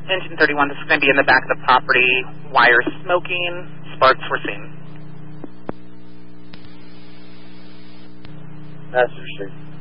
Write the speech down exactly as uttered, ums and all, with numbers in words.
Engine thirty-one, this is going to be in the back of the property. Wires smoking. Sparks were seen. Passenger Street.